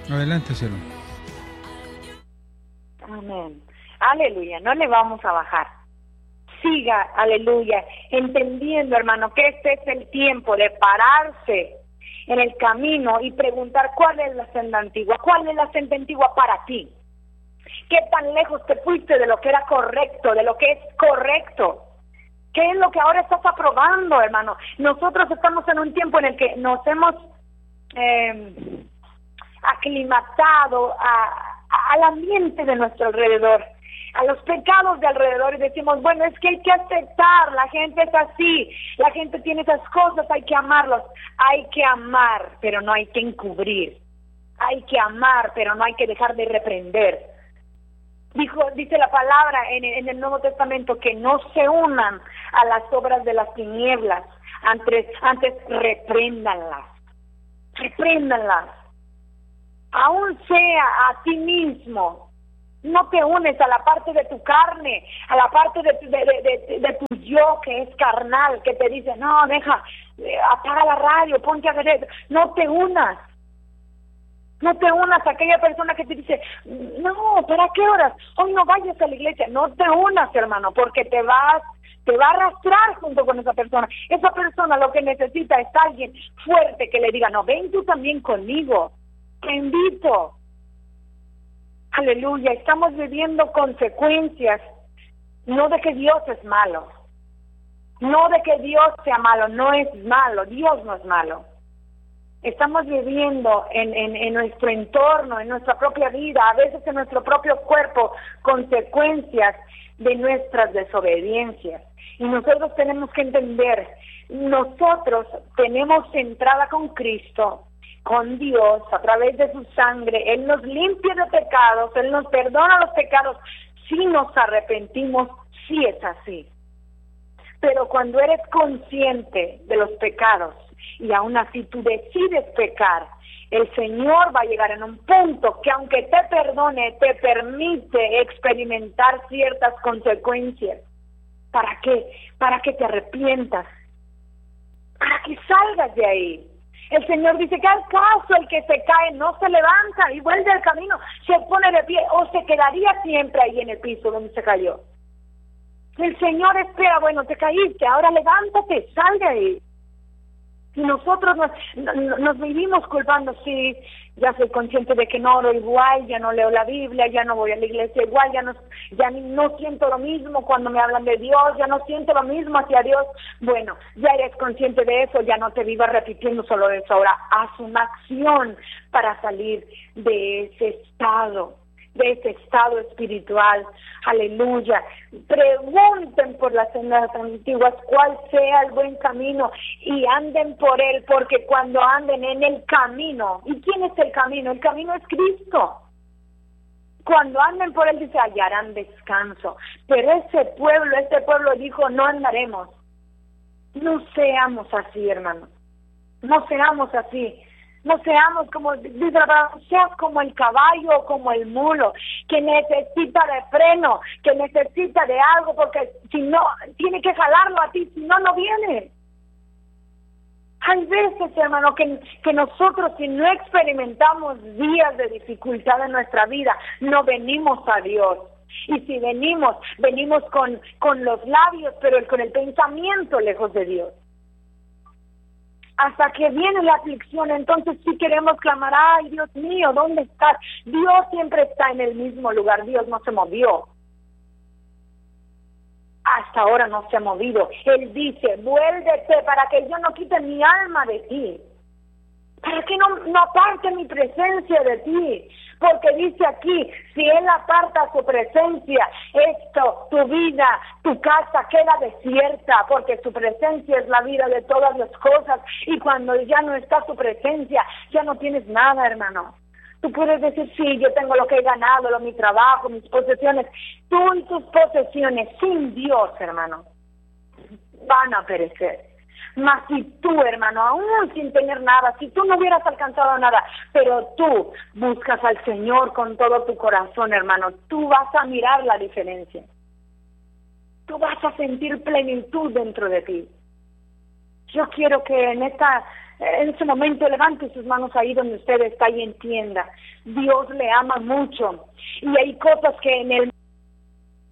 Adelante, cielo. Amén. Aleluya, no le vamos a bajar. Siga, aleluya, entendiendo, hermano, que este es el tiempo de pararse en el camino y preguntar cuál es la senda antigua, cuál es la senda antigua para ti. ¿Qué tan lejos te fuiste de lo que era correcto, de lo que es correcto? ¿Qué es lo que ahora estás aprobando, hermano? Nosotros estamos en un tiempo en el que nos hemos aclimatado al ambiente de nuestro alrededor, a los pecados de alrededor, y decimos, bueno, es que hay que aceptar, la gente es así, la gente tiene esas cosas, hay que amarlos. Hay que amar, pero no hay que encubrir. Hay que amar, pero no hay que dejar de reprender. Dice la palabra en el Nuevo Testamento que no se unan a las obras de las tinieblas, antes repréndanlas. Aún sea a ti mismo. No te unes a la parte de tu carne, a la parte de tu yo que es carnal, que te dice, no, apaga la radio, ponte a ver eso. No te unas a aquella persona que te dice, no, ¿para qué horas? Hoy no vayas a la iglesia. No te unas, hermano, porque te va a arrastrar junto con esa persona. Esa persona lo que necesita es alguien fuerte que le diga, no, ven tú también conmigo, te invito. Aleluya, estamos viviendo consecuencias, no de que Dios es malo, no de que Dios sea malo, no es malo, Dios no es malo. Estamos viviendo en nuestro entorno, en nuestra propia vida, a veces en nuestro propio cuerpo, consecuencias de nuestras desobediencias. Y nosotros tenemos que entender, nosotros tenemos entrada con Cristo, con Dios, a través de su sangre. Él nos limpia de pecados, Él nos perdona los pecados, si nos arrepentimos, sí es así. Pero cuando eres consciente de los pecados, y aún así tú decides pecar, el Señor va a llegar en un punto que aunque te perdone, te permite experimentar ciertas consecuencias. ¿Para qué? Para que te arrepientas, para que salgas de ahí. El Señor dice que al caso el que se cae no se levanta y vuelve al camino, se pone de pie o se quedaría siempre ahí en el piso donde se cayó. El Señor espera, bueno, te caíste, ahora levántate, sal de ahí. Y nosotros nos vivimos culpando, sí, ya soy consciente de que no oro igual, ya no leo la Biblia, ya no voy a la iglesia igual, ya no siento lo mismo cuando me hablan de Dios, ya no siento lo mismo hacia Dios. Bueno, ya eres consciente de eso, ya no te vivas repitiendo solo eso. Ahora haz una acción para salir de ese estado espiritual. Aleluya. Pregunten por las sendas antiguas cuál sea el buen camino y anden por él, porque cuando anden en el camino, ¿y quién es el camino? El camino es Cristo. Cuando anden por él, dice, hallarán descanso. Pero este pueblo dijo, no andaremos. No seamos así, hermano. No seamos así. No seamos como, dice la palabra, seas como el caballo o como el mulo, que necesita de freno, que necesita de algo, porque si no, tiene que jalarlo a ti, si no, no viene. Hay veces, hermano, que nosotros, si no experimentamos días de dificultad en nuestra vida, no venimos a Dios. Y si venimos con los labios, pero con el pensamiento lejos de Dios. Hasta que viene la aflicción, entonces sí queremos clamar, ay, Dios mío, ¿dónde estás? Dios siempre está en el mismo lugar, Dios no se movió. Hasta ahora no se ha movido. Él dice, vuélvete para que yo no quite mi alma de ti. Para que no aparte mi presencia de ti. Porque dice aquí, si Él aparta su presencia, tu vida, tu casa queda desierta, porque su presencia es la vida de todas las cosas. Y cuando ya no está su presencia, ya no tienes nada, hermano. Tú puedes decir, sí, yo tengo lo que he ganado, mi trabajo, mis posesiones. Tú y tus posesiones sin Dios, hermano, van a perecer. Mas si tú, hermano, aún sin tener nada, si tú no hubieras alcanzado nada, pero tú buscas al Señor con todo tu corazón, hermano, tú vas a mirar la diferencia. Tú vas a sentir plenitud dentro de ti. Yo quiero que en En este momento levante sus manos ahí donde usted está y entienda. Dios le ama mucho. Y hay cosas que en el